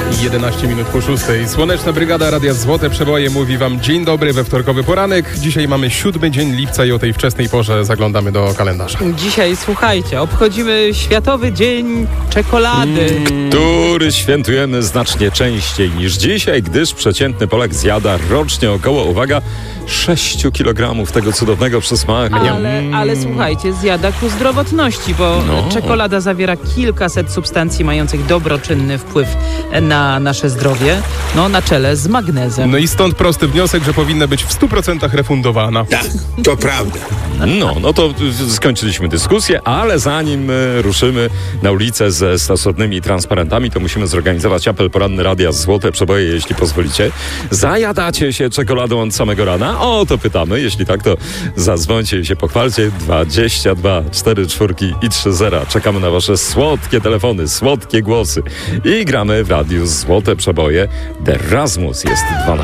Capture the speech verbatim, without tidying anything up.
jedenaście minut po szóstej. Słoneczna Brygada Radia Złote Przeboje mówi wam dzień dobry we wtorkowy poranek. Dzisiaj mamy siódmy dzień lipca i o tej wczesnej porze zaglądamy do kalendarza. Dzisiaj, słuchajcie, obchodzimy Światowy Dzień Czekolady. Który świętujemy znacznie częściej niż dzisiaj, gdyż przeciętny Polak zjada rocznie około, uwaga, sześć kilogramów tego cudownego przysmaku. Ale, ale słuchajcie, zjada ku zdrowotności, bo No. czekolada zawiera kilkaset substancji mających dobroczynny wpływ na nasze zdrowie, no na czele z magnezem. No i stąd prosty wniosek, że powinna być w stu procentach refundowana. Tak, to prawda. No, no to skończyliśmy dyskusję, ale zanim e, ruszymy na ulicę ze stosownymi transparentami, to musimy zorganizować apel poranny Radia Złote Przeboje, jeśli pozwolicie. Zajadacie się czekoladą od samego rana? O, to pytamy. Jeśli tak, to zadzwońcie i się pochwalcie. dwadzieścia dwa, cztery czwórki i trzy zera. Czekamy na wasze słodkie telefony, słodkie głosy. I gramy w Radiu Złote Przeboje. The Rasmus jest dwanaście.